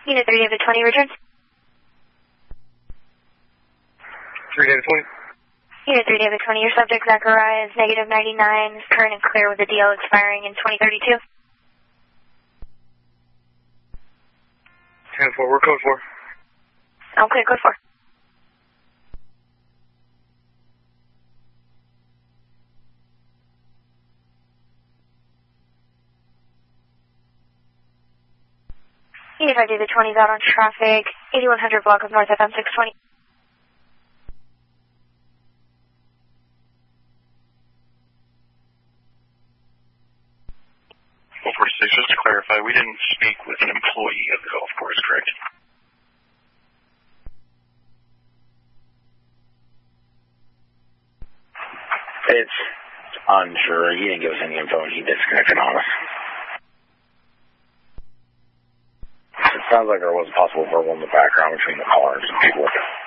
Unit 3 David 20 returns. 3 David 20. Unit 3 David 20, your subject Zachariah is negative 99, current and clear with the DL expiring in 2032. 10-4, we're code 4. Okay, code 4. Unit 5 David 20 is out on traffic, 8100 block of North FM 620. 46, just to clarify, we didn't speak with an employee of the golf course, correct? It's unsure. He didn't give us any info and he disconnected on us. It sounds like there was a possible verbal in the background between the callers and people.